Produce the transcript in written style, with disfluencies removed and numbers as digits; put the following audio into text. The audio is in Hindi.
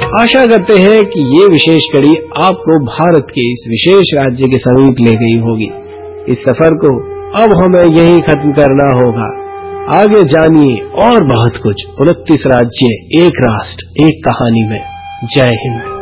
आशा करते हैं कि ये विशेष कड़ी आपको भारत के इस विशेष राज्य के समीप ले गई होगी। इस सफर को अब हमें यहीं खत्म करना होगा। आगे जानिए और बहुत कुछ 29 राज्य एक राष्ट्र एक कहानी में। जय हिंद।